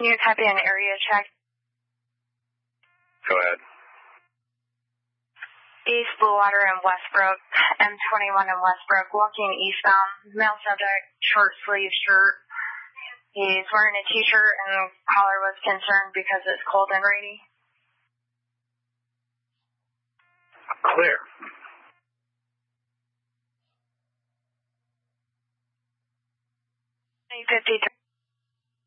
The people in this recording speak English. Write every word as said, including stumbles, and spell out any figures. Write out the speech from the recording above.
Can you type in area check? Go ahead. East Bluewater and Westbrook, M twenty-one in Westbrook, walking eastbound, male subject, short sleeve shirt. He's wearing a t-shirt and collar was concerned because it's cold and rainy. Clear. fifty-three.